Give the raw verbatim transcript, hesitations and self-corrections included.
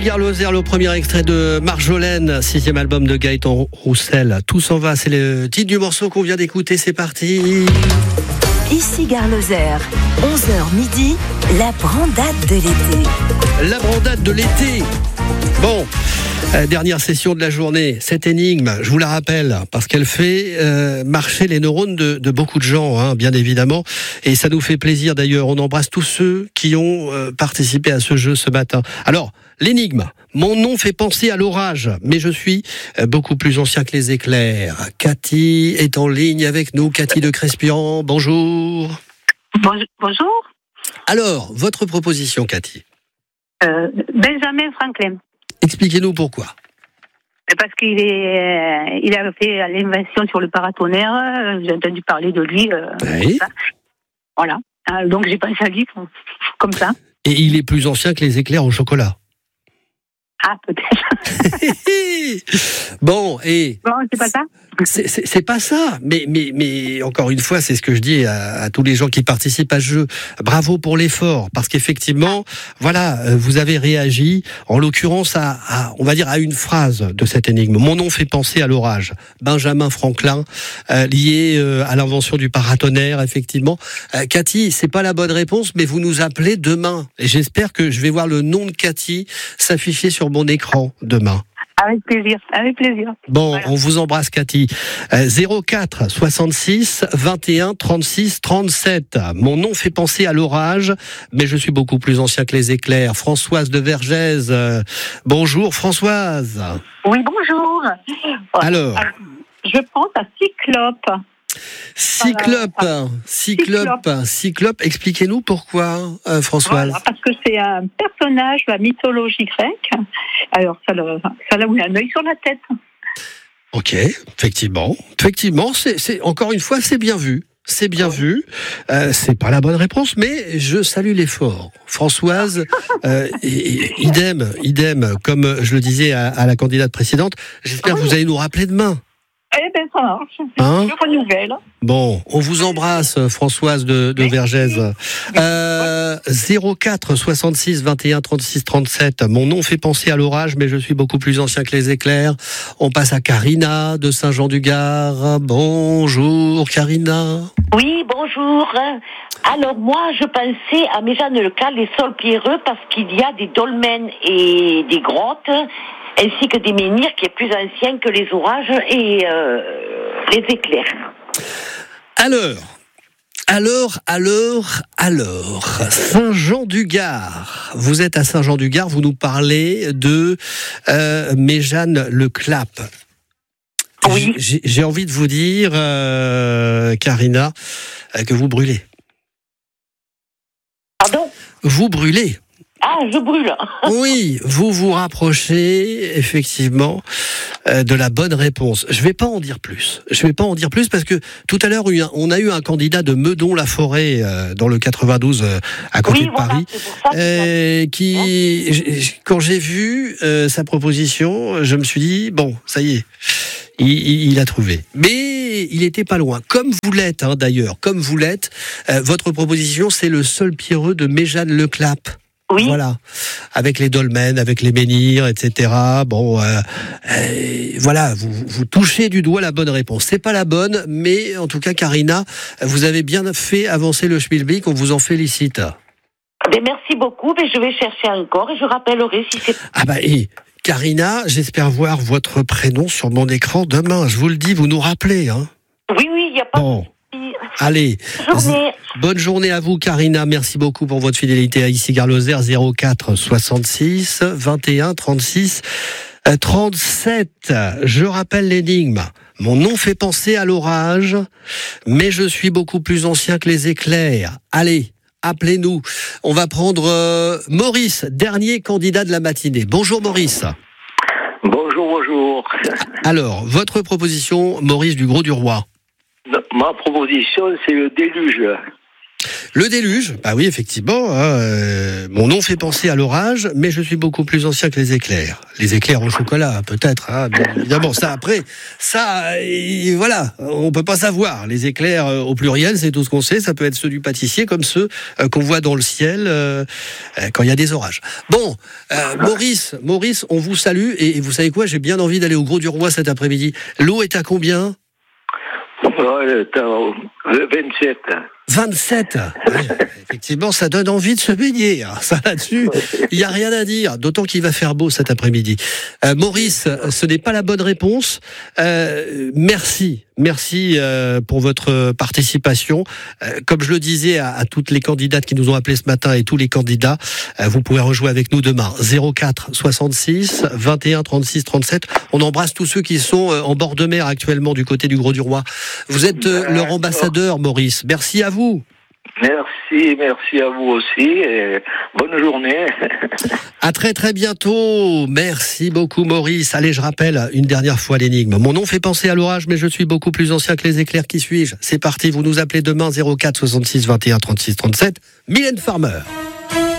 Gare-Lozère, le premier extrait de Marjolaine, sixième album de Gaëtan Roussel. Tout s'en va, c'est le titre du morceau qu'on vient d'écouter, c'est parti. Ici Gare-Lozère, onze heures midi, la brandade de l'été. La brandade de l'été. Bon, euh, dernière session de la journée. Cette énigme, je vous la rappelle, parce qu'elle fait euh, marcher les neurones de, de beaucoup de gens, hein, bien évidemment. Et ça nous fait plaisir d'ailleurs. On embrasse tous ceux qui ont euh, participé à ce jeu ce matin. Alors, l'énigme. Mon nom fait penser à l'orage, mais je suis euh, beaucoup plus ancien que les éclairs. Cathy est en ligne avec nous. Cathy de Crespian, bonjour. Bonjour. Alors, votre proposition, Cathy. Euh, Benjamin Franklin. Expliquez-nous pourquoi. Parce qu'il est, il a fait l'invention sur le paratonnerre. J'ai entendu parler de lui. Euh, oui. Comme ça. Voilà. Euh, donc j'ai pensé à lui comme ça. Et il est plus ancien que les éclairs au chocolat. Ah, peut-être. Bon, et... Bon, c'est pas ça c'est, c'est, c'est pas ça, mais, mais, mais encore une fois, c'est ce que je dis à, à tous les gens qui participent à ce jeu. Bravo pour l'effort, parce qu'effectivement, voilà, vous avez réagi, en l'occurrence, à, à, on va dire, à une phrase de cette énigme. Mon nom fait penser à l'orage. Benjamin Franklin, euh, lié euh, à l'invention du paratonnerre, effectivement. Euh, Cathy, c'est pas la bonne réponse, mais vous nous appelez demain. Et j'espère que je vais voir le nom de Cathy s'afficher sur mon écran demain. Avec plaisir, avec plaisir. Bon, voilà. On vous embrasse, Cathy. Euh, zéro quatre soixante-six vingt et un trente-six trente-sept. Mon nom fait penser à l'orage, mais je suis beaucoup plus ancien que les éclairs. Françoise de Vergès. Euh, bonjour, Françoise. Oui, bonjour. Alors, Alors je pense à Cyclope. Cyclope, Cyclope, Cyclope. Expliquez-nous pourquoi, euh, Françoise. Voilà, parce que c'est un personnage de la mythologie grecque. Alors, ça, le, ça là où il a un œil sur la tête. Ok, effectivement. Effectivement, c'est, c'est, encore une fois, c'est bien vu. C'est bien oui. vu. Euh, c'est pas la bonne réponse, mais je salue l'effort. Françoise, euh, idem, idem, comme je le disais à, à la candidate précédente. J'espère oui. que vous allez nous rappeler demain. Eh bien, ça marche. Hein bonne nouvelle. Bon, on vous embrasse, Françoise de, de Vergès. Euh, zéro quatre soixante-six vingt et un trente-six trente-sept. Mon nom fait penser à l'orage, mais je suis beaucoup plus ancien que les éclairs. On passe à Karina de Saint-Jean-du-Gard. Bonjour, Karina. Oui, bonjour. Alors moi, je pensais à Méjeanne-le-Cal, les sols pierreux, parce qu'il y a des dolmens et des grottes, ainsi que des menhirs qui est plus ancien que les orages et euh, les éclairs. Alors, alors, alors, alors, Saint-Jean-du-Gard. Vous êtes à Saint-Jean-du-Gard, vous nous parlez de euh, Méjeanne-le-Clap. Oui. J'ai, j'ai envie de vous dire, euh, Karina, que vous brûlez. Pardon ? Vous brûlez. Ah, je brûle. Oui, vous vous rapprochez effectivement euh, de la bonne réponse. Je vais pas en dire plus. Je vais pas en dire plus parce que tout à l'heure on a eu un candidat de Meudon-la-Forêt euh, dans le quatre-vingt-douze euh, à côté oui, de voilà, Paris, c'est pour ça que euh, qui, j- quand j'ai vu euh, sa proposition, je me suis dit bon, ça y est. Il, il, il a trouvé. Mais il était pas loin. Comme vous l'êtes, hein, d'ailleurs, comme vous l'êtes, euh, votre proposition, c'est le sol pierreux de Méjeanne-le-Clap. Oui. Voilà, avec les dolmens, avec les menhirs, et cetera. Bon, euh, euh, voilà, vous, vous touchez du doigt la bonne réponse. C'est pas la bonne, mais en tout cas, Karina, vous avez bien fait avancer le schmilblick. On vous en félicite. Ben, merci beaucoup. Ben, je vais chercher encore et je rappellerai si c'est... Ah bah, et Karina, j'espère voir votre prénom sur mon écran demain. Je vous le dis, vous nous rappelez, hein. Oui, oui, il n'y a pas bon. de... Allez, journée. Bonne journée à vous, Karina. Merci beaucoup pour votre fidélité à Ici Gare-Lozère. Zéro quatre soixante-six vingt et un trente-six trente-sept. Je rappelle l'énigme. Mon nom fait penser à l'orage, mais je suis beaucoup plus ancien que les éclairs. Allez, appelez-nous. On va prendre euh, Maurice, dernier candidat de la matinée. Bonjour Maurice. Bonjour, bonjour. Alors, votre proposition, Maurice du Gros du Roi. Ma proposition, c'est le déluge. Le déluge, bah oui, effectivement. Hein, euh, mon nom fait penser à l'orage, mais je suis beaucoup plus ancien que les éclairs. Les éclairs au chocolat, peut-être. Hein, bien évidemment, ça après, ça, et voilà, on peut pas savoir. Les éclairs euh, au pluriel, c'est tout ce qu'on sait. Ça peut être ceux du pâtissier, comme ceux euh, qu'on voit dans le ciel euh, euh, quand il y a des orages. Bon, euh, Maurice, Maurice, on vous salue et, et vous savez quoi, j'ai bien envie d'aller au Gros du Roi cet après-midi. L'eau est à combien ? Ouais, vingt-sept. vingt-sept. Ouais, effectivement, ça donne envie de se baigner. Ça, là-dessus, il n'y a rien à dire. D'autant qu'il va faire beau cet après-midi. Euh, Maurice, ce n'est pas la bonne réponse. Euh, merci. Merci euh, pour votre participation. Euh, comme je le disais à, à toutes les candidates qui nous ont appelés ce matin et tous les candidats, euh, vous pouvez rejouer avec nous demain. zéro quatre soixante-six vingt et un trente-six trente-sept. On embrasse tous ceux qui sont en bord de mer actuellement du côté du Gros du Roi. Vous êtes euh, leur ambassadeur, Maurice. Merci à vous. Merci, merci à vous aussi et bonne journée. À très très bientôt. Merci beaucoup Maurice. Allez, je rappelle une dernière fois l'énigme. Mon nom fait penser à l'orage, mais je suis beaucoup plus ancien que les éclairs. Qui suis-je ? C'est parti, vous nous appelez demain zéro quatre soixante-six vingt et un trente-six trente-sept. Mylène Farmer.